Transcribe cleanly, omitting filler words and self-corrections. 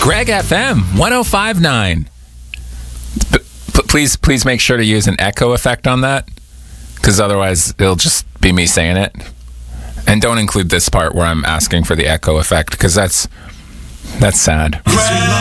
Greg FM 105.9. Please make sure to use an echo effect on that, because otherwise it'll just be me saying it. And don't include this part where I'm asking for the echo effect, because that's sad.